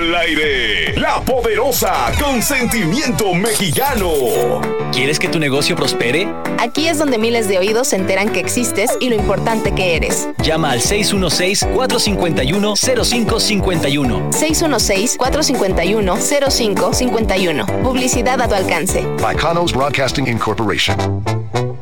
al aire. La Poderosa con sentimiento mexicano. ¿Quieres que tu negocio prospere? Aquí es donde miles de oídos se enteran que existes y lo importante que eres. Llama al 616-451-0551. 616-451-0551. Publicidad a tu alcance. By Kanos Broadcasting Incorporation.